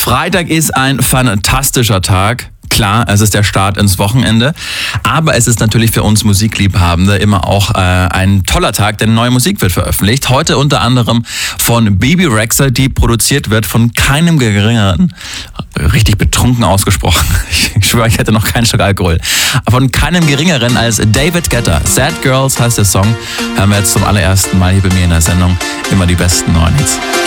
Freitag ist ein fantastischer Tag. Klar, es ist der Start ins Wochenende, aber es ist natürlich für uns Musikliebhabende immer auch ein toller Tag, denn neue Musik wird veröffentlicht. Heute unter anderem von Bebe Rexha, die produziert wird von keinem geringeren, richtig betrunken ausgesprochen, ich schwöre, ich hätte noch keinen Stück Alkohol, von keinem geringeren als David Guetta. Sad Girls heißt der Song, hören wir jetzt zum allerersten Mal hier bei mir in der Sendung immer die besten neuen Hits.